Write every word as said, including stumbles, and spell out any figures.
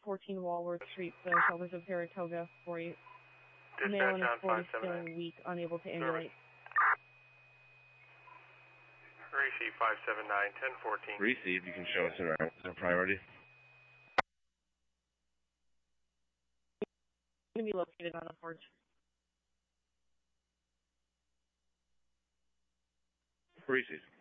fourteen Walworth Street, the shelters of Saratoga, for you. Dispatch Male in his on forties, five seven nine. feeling weak, unable to Service. ambulate. Receive five seven nine, ten fourteen. Receive, you can show us around. Is that priority? Going to be located on the porch. Receive.